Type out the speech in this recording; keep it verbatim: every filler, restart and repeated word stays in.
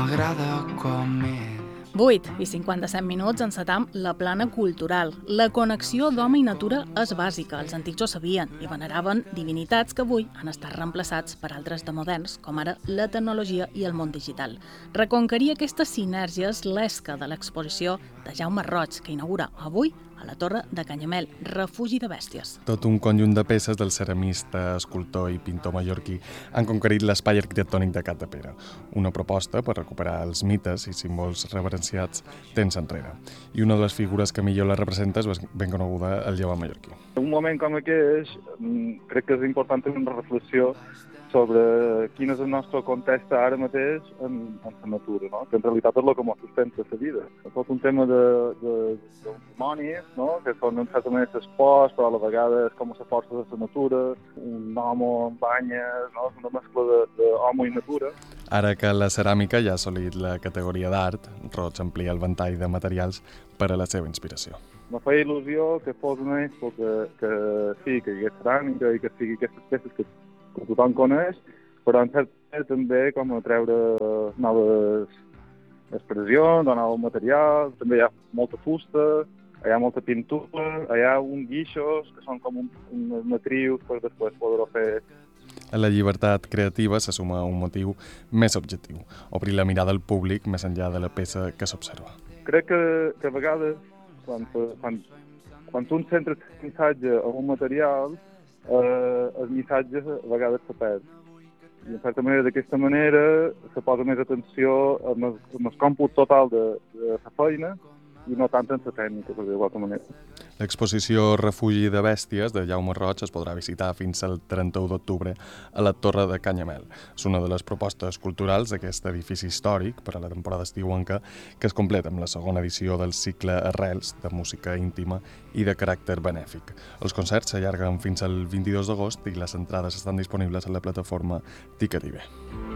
M'agrada com és. vuit i cinquanta-set minuts encetam la plana cultural. La connexió d'home i natura és bàsica. Els antics ho sabien i veneraven divinitats que avui han estat reemplaçats per altres de moderns, com ara la tecnologia i el món digital. Reconquerir aquestes sinergies l'esca de l'exposició de Jaume Roig, que inaugura avui a la Torre de Canyamel, refugi de bèsties. Tot un conjunt de peces del ceramista, escultor i pintor mallorquí han conquerit l'espai arquitectònic de Capdepera, una proposta per recuperar els mites i símbols reverenciats temps enrere. I una de les figures que millor la representa és ben coneguda, el llevant mallorquí. En un moment com aquest, crec que és important tenir una reflexió sobre quin és el nostre context ara mateix en, en la natura, no? Que en realitat és el que ens sustenta la vida. És tot un tema de, de, de dimonis, no? Que són en certa manera esports, però a la vegada és com la força de la natura, un home amb banyes, no? És una mescla d'home i natura. Ara que la ceràmica ja ha assolit la categoria d'art, Roig amplia el ventall de materials per a la seva inspiració. Me feia il·lusió que fos una expo que, que sí, que hi hagués ceràmica i que sigui aquestes peces que que tothom coneix, però en cert manera també com a treure noves expressions o nous materials. També hi ha molta fusta, hi ha molta pintura, hi ha uns guixos que són com un, un matrius per després poder-ho fer. A la llibertat creativa se suma un motiu més objectiu, obrir la mirada al públic més enllà de la peça que s'observa. Crec que, que a vegades, quan, quan, quan tu centres el missatge en un material, eh, el missatge a vegades se perd. I, en certa manera, d'aquesta manera, se posa més atenció en el, en el còmput total de, de la feina i no tant en la tècnica, per dir-ho d'alguna manera. L'exposició Refugi de Bèsties de Jaume Roig es podrà visitar fins al trenta-u d'octubre a la Torre de Canyamel. És una de les propostes culturals d'aquest edifici històric per a la temporada estiuenca, que es completa amb la segona edició del cicle Arrels, de música íntima i de caràcter benèfic. Els concerts s'allarguen fins al vint-i-dos d'agost i les entrades estan disponibles a la plataforma Ticketiver.